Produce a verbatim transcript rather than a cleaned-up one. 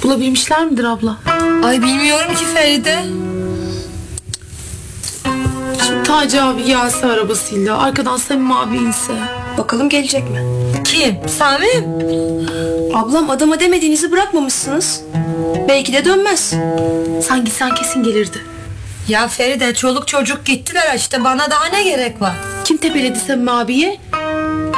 Bulabilmişler midir abla? Ay bilmiyorum ki Feride. Şimdi Taci abi gelse arabasıyla, arkadan Samim abi inse. Bakalım gelecek mi? Kim? Samim? Ablam adama demediğinizi bırakmamışsınız. Belki de dönmez. Sen gitsen kesin gelirdi. Ya Feride, çoluk çocuk gittiler işte, bana daha ne gerek var? Kim tepeledi Samim abiyi?